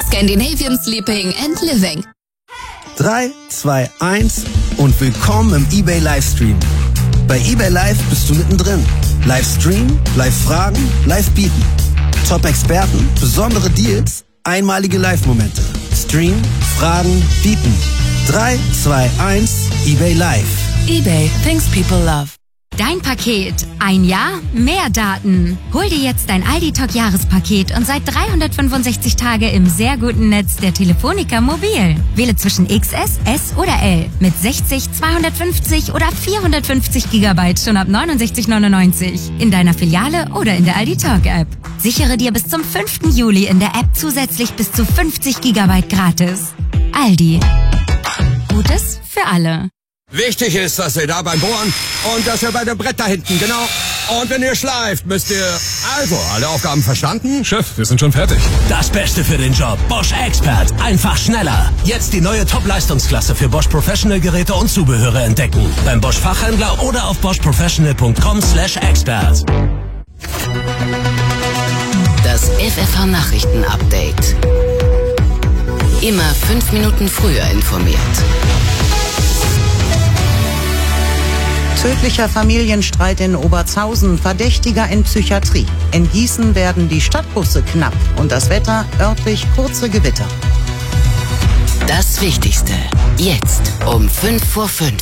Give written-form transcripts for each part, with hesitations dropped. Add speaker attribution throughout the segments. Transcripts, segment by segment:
Speaker 1: Scandinavian Sleeping and Living.
Speaker 2: 3, 2, 1 und willkommen im eBay Livestream. Bei eBay Live bist du mittendrin. Livestream, Live-Fragen, Live-Bieten. Top-Experten, besondere Deals, einmalige Live-Momente. Stream, Fragen, Bieten. 3, 2, 1, eBay Live.
Speaker 1: eBay, things people love.
Speaker 3: Dein Paket. Ein Jahr, mehr Daten. Hol dir jetzt dein Aldi-Talk-Jahrespaket und seit 365 Tage im sehr guten Netz der Telefonica Mobil. Wähle zwischen XS, S oder L mit 60, 250 oder 450 GB schon ab 69,99 in deiner Filiale oder in der Aldi-Talk-App. Sichere dir bis zum 5. Juli in der App zusätzlich bis zu 50 GB gratis. Aldi. Gutes für alle.
Speaker 4: Wichtig ist, dass ihr da beim Bohren und dass ihr bei dem Brett da hinten, genau. Und wenn ihr schleift, müsst ihr... Also, alle Aufgaben verstanden?
Speaker 5: Chef, wir sind schon fertig.
Speaker 6: Das Beste für den Job. Bosch Expert. Einfach schneller. Jetzt die neue Top-Leistungsklasse für Bosch Professional Geräte und Zubehöre entdecken. Beim Bosch Fachhändler oder auf boschprofessional.com/expert.
Speaker 1: Das FFH Nachrichten Update. Immer 5 Minuten früher informiert.
Speaker 7: Tödlicher Familienstreit in Obertshausen, Verdächtiger in Psychiatrie. In Gießen werden die Stadtbusse knapp und das Wetter örtlich kurze Gewitter.
Speaker 1: Das Wichtigste. Jetzt um 5:05.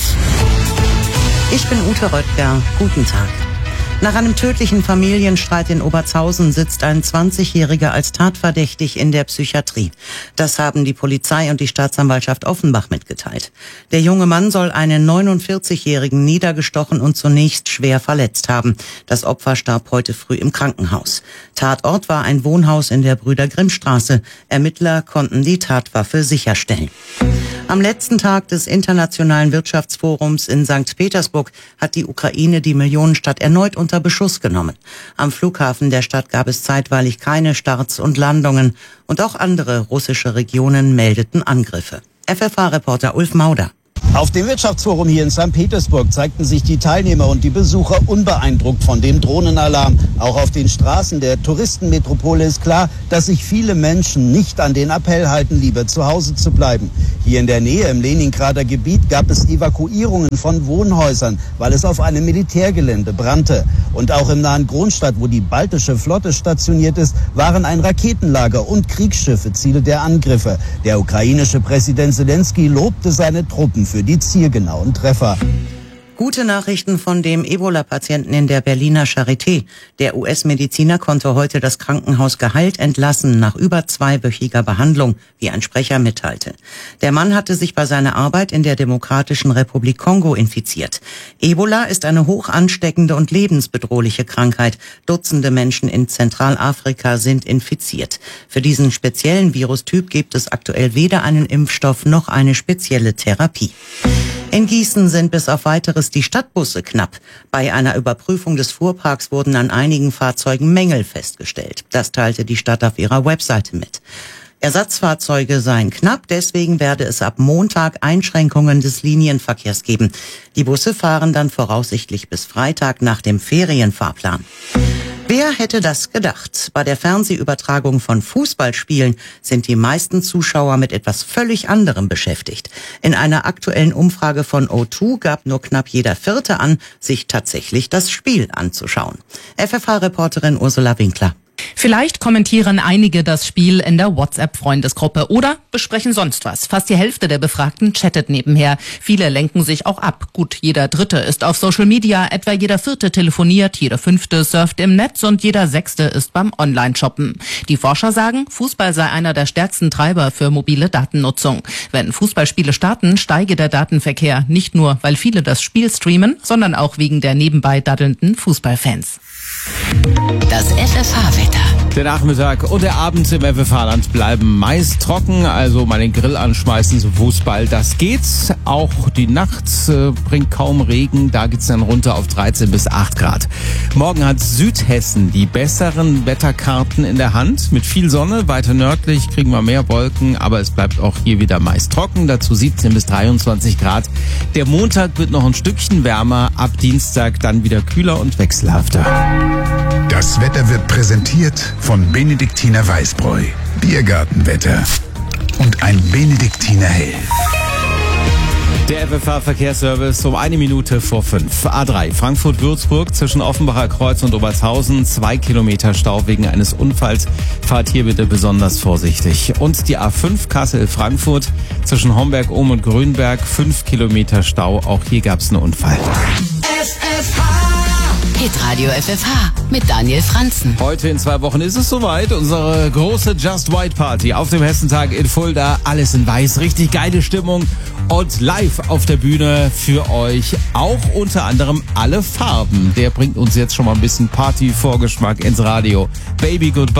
Speaker 7: Ich bin Ute Röttger. Guten Tag. Nach einem tödlichen Familienstreit in Obertshausen sitzt ein 20-Jähriger als tatverdächtig in der Psychiatrie. Das haben die Polizei und die Staatsanwaltschaft Offenbach mitgeteilt. Der junge Mann soll einen 49-Jährigen niedergestochen und zunächst schwer verletzt haben. Das Opfer starb heute früh im Krankenhaus. Tatort war ein Wohnhaus in der Brüder-Grimm-Straße. Ermittler konnten die Tatwaffe sicherstellen. Am letzten Tag des Internationalen Wirtschaftsforums in St. Petersburg hat die Ukraine die Millionenstadt erneut unter Beschuss genommen. Am Flughafen der Stadt gab es zeitweilig keine Starts und Landungen und auch andere russische Regionen meldeten Angriffe. FFH-Reporter Ulf Mauder.
Speaker 8: Auf dem Wirtschaftsforum hier in St. Petersburg zeigten sich die Teilnehmer und die Besucher unbeeindruckt von dem Drohnenalarm. Auch auf den Straßen der Touristenmetropole ist klar, dass sich viele Menschen nicht an den Appell halten, lieber zu Hause zu bleiben. Hier in der Nähe im Leningrader Gebiet gab es Evakuierungen von Wohnhäusern, weil es auf einem Militärgelände brannte. Und auch im nahen Kronstadt, wo die baltische Flotte stationiert ist, waren ein Raketenlager und Kriegsschiffe Ziele der Angriffe. Der ukrainische Präsident Zelensky lobte seine Truppen für die zielgenauen Treffer.
Speaker 7: Gute Nachrichten von dem Ebola-Patienten in der Berliner Charité. Der US-Mediziner konnte heute das Krankenhaus geheilt entlassen nach über 2-wöchiger Behandlung, wie ein Sprecher mitteilte. Der Mann hatte sich bei seiner Arbeit in der Demokratischen Republik Kongo infiziert. Ebola ist eine hoch ansteckende und lebensbedrohliche Krankheit. Dutzende Menschen in Zentralafrika sind infiziert. Für diesen speziellen Virustyp gibt es aktuell weder einen Impfstoff noch eine spezielle Therapie. In Gießen sind bis auf Weiteres die Stadtbusse knapp. Bei einer Überprüfung des Fuhrparks wurden an einigen Fahrzeugen Mängel festgestellt. Das teilte die Stadt auf ihrer Webseite mit. Ersatzfahrzeuge seien knapp, deswegen werde es ab Montag Einschränkungen des Linienverkehrs geben. Die Busse fahren dann voraussichtlich bis Freitag nach dem Ferienfahrplan. Wer hätte das gedacht? Bei der Fernsehübertragung von Fußballspielen sind die meisten Zuschauer mit etwas völlig anderem beschäftigt. In einer aktuellen Umfrage von O2 gab nur knapp jeder Vierte an, sich tatsächlich das Spiel anzuschauen. FFH-Reporterin Ursula Winkler.
Speaker 9: Vielleicht kommentieren einige das Spiel in der WhatsApp-Freundesgruppe oder besprechen sonst was. Fast die Hälfte der Befragten chattet nebenher. Viele lenken sich auch ab. Gut, jeder Dritte ist auf Social Media, etwa jeder Vierte telefoniert, jeder Fünfte surft im Netz und jeder Sechste ist beim Online-Shoppen. Die Forscher sagen, Fußball sei einer der stärksten Treiber für mobile Datennutzung. Wenn Fußballspiele starten, steige der Datenverkehr. Nicht nur, weil viele das Spiel streamen, sondern auch wegen der nebenbei daddelnden Fußballfans.
Speaker 1: Das FFH-Wetter.
Speaker 10: Der Nachmittag und der Abend im FFH-Land bleiben meist trocken, also mal den Grill anschmeißen zum Fußball, das geht. Auch die Nacht bringt kaum Regen, da geht's dann runter auf 13 bis 8 Grad. Morgen hat Südhessen die besseren Wetterkarten in der Hand. Mit viel Sonne, weiter nördlich kriegen wir mehr Wolken, aber es bleibt auch hier wieder meist trocken, dazu 17 bis 23 Grad. Der Montag wird noch ein Stückchen wärmer, ab Dienstag dann wieder kühler und wechselhafter.
Speaker 11: Das Wetter wird präsentiert von Benediktiner Weißbräu.
Speaker 5: Biergartenwetter und ein Benediktiner Hell.
Speaker 10: Der FFH-Verkehrsservice um 1 Minute vor 5. A3 Frankfurt-Würzburg zwischen Offenbacher Kreuz und Obertshausen. 2 Kilometer Stau wegen eines Unfalls. Fahrt hier bitte besonders vorsichtig. Und die A5 Kassel-Frankfurt zwischen Homberg-Ohm und Grünberg. 5 Kilometer Stau. Auch hier gab es einen Unfall.
Speaker 1: Hitradio FFH mit Daniel Franzen.
Speaker 10: Heute in 2 Wochen ist es soweit. Unsere große Just White Party auf dem Hessentag in Fulda. Alles in weiß. Richtig geile Stimmung. Und live auf der Bühne für euch auch unter anderem Alle Farben. Der bringt uns jetzt schon mal ein bisschen Party-Vorgeschmack ins Radio. Baby Goodbye.